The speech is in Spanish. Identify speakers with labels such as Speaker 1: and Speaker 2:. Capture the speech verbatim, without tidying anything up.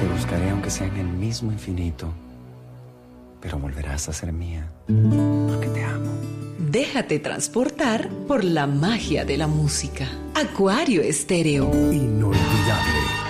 Speaker 1: Te buscaré aunque sea en el mismo infinito, pero volverás a ser mía, porque te amo.
Speaker 2: Déjate transportar por la magia de la música. Acuario Estéreo.
Speaker 3: Inolvidable.